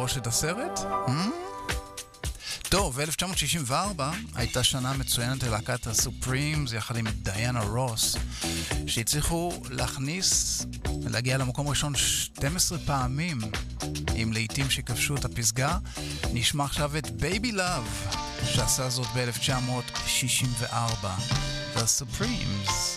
בראש את הסרט? טוב, 1964 הייתה שנה מצוינת ללהקת הסופרימס יחד עם דיאנה רוס, שהצליחו להגיע למקום ראשון 12 פעמים עם לעיתים שכבשו את הפסגה. נשמע עכשיו את בייבי לאב שעשה זאת ב-1964, The Supremes.